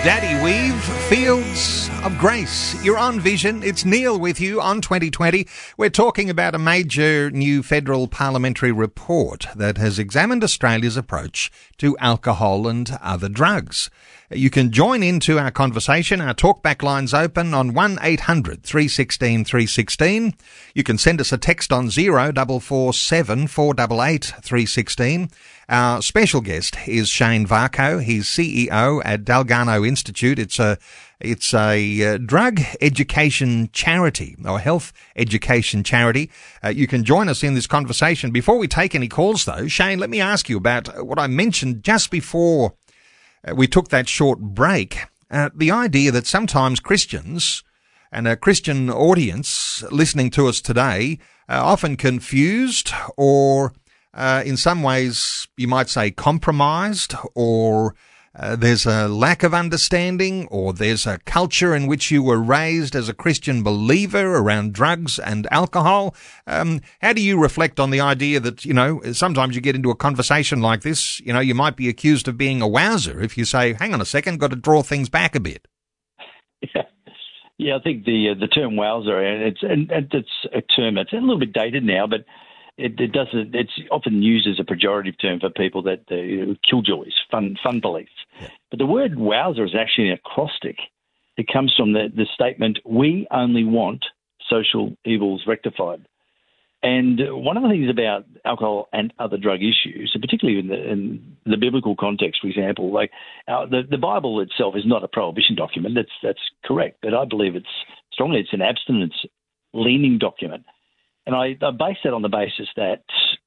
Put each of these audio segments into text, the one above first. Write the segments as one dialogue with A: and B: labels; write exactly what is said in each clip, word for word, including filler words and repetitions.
A: Daddy Weave, Fields of Grace. You're on Vision. It's Neil with you on twenty twenty. We're talking about a major new federal parliamentary report that has examined Australia's approach to alcohol and other drugs. You can join into our conversation. Our talkback line's open on one eight hundred three one six three one six. You can send us a text on zero four four seven four eight eight three one six. Our special guest is Shane Varcoe. He's C E O at Dalgarno Institute. It's a it's a uh, drug education charity or health education charity. Uh, you can join us in this conversation. Before we take any calls, though, Shane, let me ask you about what I mentioned just before we took that short break, uh, the idea that sometimes Christians and a Christian audience listening to us today are often confused or uh, in some ways you might say compromised, or uh, there's a lack of understanding, or there's a culture in which you were raised as a Christian believer around drugs and alcohol. Um, how do you reflect on the idea that, you know, sometimes you get into a conversation like this, you know, you might be accused of being a wowser if you say, hang on a second, got to draw things back a bit.
B: Yeah, yeah I think the uh, the term wowser, and it's, and, and it's a term that's a little bit dated now, but It, it doesn't. It's often used as a pejorative term for people that uh, killjoys, fun fun police. Yeah. But the word wowser is actually an acrostic. It comes from the, the statement, "We only want social evils rectified." And one of the things about alcohol and other drug issues, and particularly in the, in the biblical context, for example, like our, the, the Bible itself is not a prohibition document. That's that's correct, but I believe it's strongly it's an abstinence-leaning document. And I, I base that on the basis that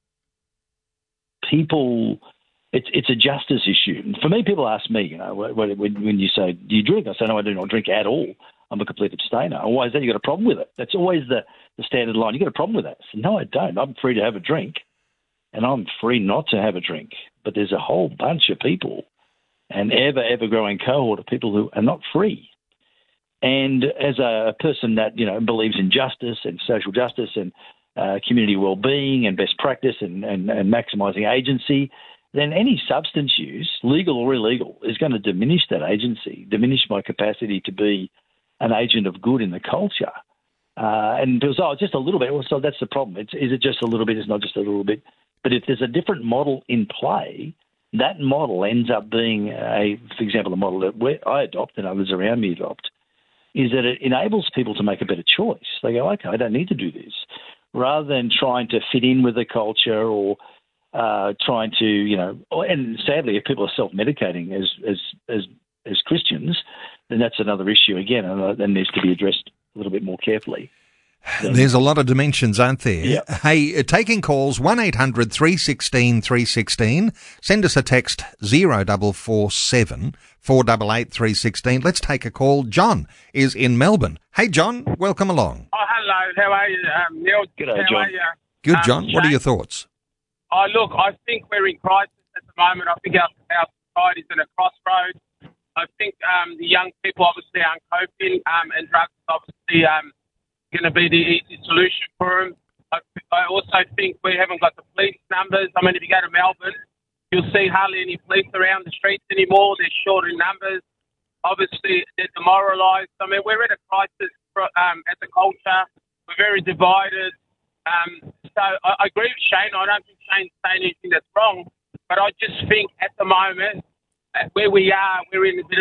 B: people, it's it's a justice issue. For me, people ask me, you know, when, when you say, do you drink? I say, no, I do not drink at all. I'm a complete abstainer. Why is that? You got a problem with it? That's always the, the standard line. You got a problem with that? I say, no, I don't. I'm free to have a drink, and I'm free not to have a drink. But there's a whole bunch of people, an ever, ever-growing cohort of people who are not free. And as a person that, you know, believes in justice and social justice and uh, community well-being and best practice and, and, and maximising agency, then any substance use, legal or illegal, is going to diminish that agency, diminish my capacity to be an agent of good in the culture. Uh, and people say, oh, just a little bit. Well, so that's the problem. It's, is it just a little bit? It's not just a little bit. But if there's a different model in play, that model ends up being, a, for example, the model that I adopt and others around me adopt, is that it enables people to make a better choice. They go, okay, I don't need to do this. Rather than trying to fit in with the culture or uh, trying to, you know, and sadly, if people are self-medicating as as as, as Christians, then that's another issue again, and that needs to be addressed a little bit more carefully.
A: There's a lot of dimensions, aren't there?
B: Yep.
A: Hey, taking calls, one eight hundred three one six three one six. Send us a text, zero four four seven four eight eight three one six. Let's take a call. John is in Melbourne. Hey, John, welcome along.
C: Oh, hello. How are you, um, Neil?
B: G'day,
C: How
B: John.
C: are you?
A: Good,
C: Um,
A: John. What are
C: Shane?
A: your thoughts?
C: Oh, look, I think we're in crisis at the moment. I think our, our society's at a crossroads. I think um, the young people obviously aren't coping, um, and drugs is obviously um, going to be the easy solution for them. I, I also think we haven't got the police numbers. I mean, if you go to Melbourne, you'll see hardly any police around the streets anymore. They're short in numbers. Obviously, they're demoralised. I mean, we're at a crisis for, um, as a culture. We're very divided. Um, so I, I agree with Shane. I don't think Shane's saying anything that's wrong. But I just think at the moment, uh, where we are, we're in a bit of